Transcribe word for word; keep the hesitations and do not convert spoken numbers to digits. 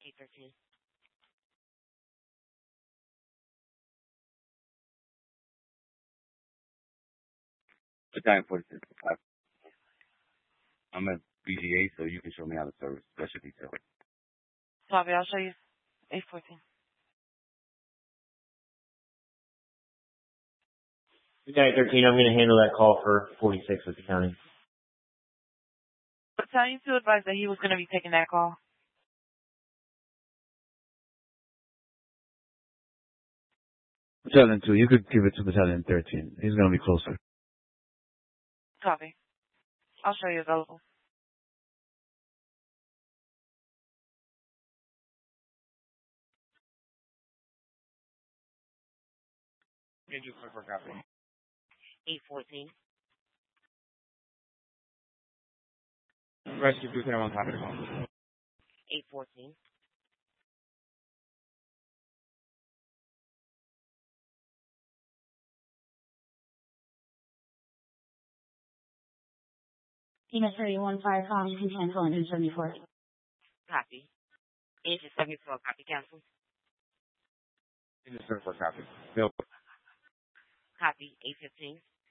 eight thirteen. Battalion forty-six. I'm at B G A, so you can show me how to service special detail. Copy, I'll show you. eight fourteen. Battalion thirteen, I'm going to handle that call for forty-six with the county. Battalion two advised that he was going to be taking that call. Battalion two, you could give it to Battalion thirteen. He's going to be closer. Copy. I'll show you available. Angel for copy. eight fourteen. Rescue Lieutenant on top of the call. eight fourteen. Team thirty-one fire calling and cancel engine seventy-four. Copy. Engine seventy-four, copy, cancel. Angel for copy. Bill. Copy, eight fifteen.